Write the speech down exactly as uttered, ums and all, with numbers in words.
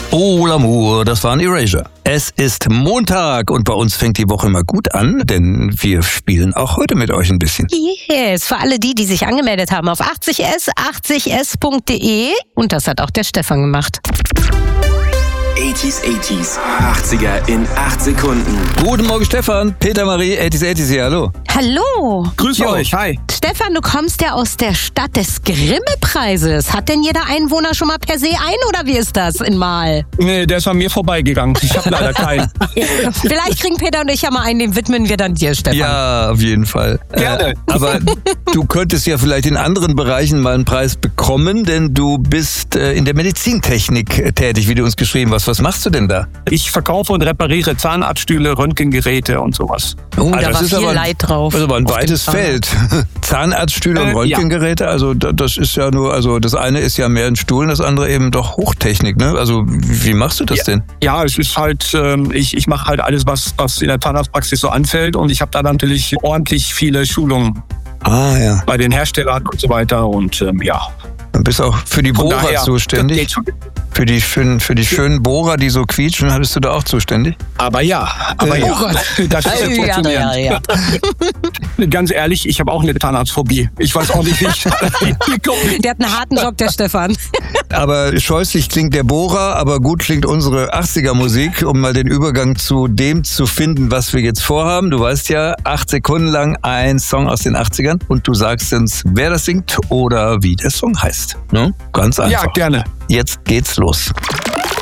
Oh l'amour, das waren Erasure. Es ist Montag und bei uns fängt die Woche mal gut an, denn wir spielen auch heute mit euch ein bisschen. Yes, für alle die, die sich angemeldet haben auf achtzig s, achtzig s punkt de und das hat auch der Stefan gemacht. achtziger, achtziger, achtziger in acht Sekunden. Guten Morgen Stefan, Peter Marie, achtziger, achtziger hier, hallo. Hallo. Grüß euch, hi. Stefan, du kommst ja aus der Stadt des Grimme-Preises. Hat denn jeder Einwohner schon mal per se einen oder wie ist das in Mal? Nee, der ist an mir vorbeigegangen. Ich habe leider keinen. Vielleicht kriegen Peter und ich ja mal einen, den widmen wir dann dir, Stefan. Ja, auf jeden Fall. Gerne. Äh, aber du könntest ja vielleicht in anderen Bereichen mal einen Preis bekommen, denn du bist äh, in der Medizintechnik äh, tätig, wie du uns geschrieben hast. Was machst du denn da? Ich verkaufe und repariere Zahnarztstühle, Röntgengeräte und sowas. Oh, Ah, da das war ist viel aber, Leid drauf. Das ist aber ein auf dem weites Zahnarzt. Feld. Zahnarztstühle und Äh, Röntgengeräte, also da- das ist ja nur, also das eine ist ja mehr ein Stuhl, das andere eben doch Hochtechnik, ne? Also wie machst du das denn? Ja, es ist halt, ähm, ich, ich mache halt alles, was, was in der Zahnarztpraxis so anfällt und ich habe da natürlich ordentlich viele Schulungen Ah ja. bei den Herstellern und so weiter und ähm, ja. Du bist auch für die Von Bohrer daher, zuständig. geht schon. Für die schönen, für die schönen Bohrer, die so quietschen, hattest du da auch zuständig? Aber ja, aber Äh, ja, oh Gott. das ist Ja, ja ja, ja. Ganz ehrlich, ich habe auch eine Zahnarztphobie. Ich weiß auch nicht, wie ich Der hat einen harten Job, der Stefan. Aber scheußlich klingt der Bohrer, aber gut klingt unsere achtziger-Musik, um mal den Übergang zu dem zu finden, was wir jetzt vorhaben. Du weißt ja, acht Sekunden lang ein Song aus den achtzigern und du sagst uns, wer das singt oder wie der Song heißt. Ne? Ganz einfach. Ja, gerne. Jetzt geht's los.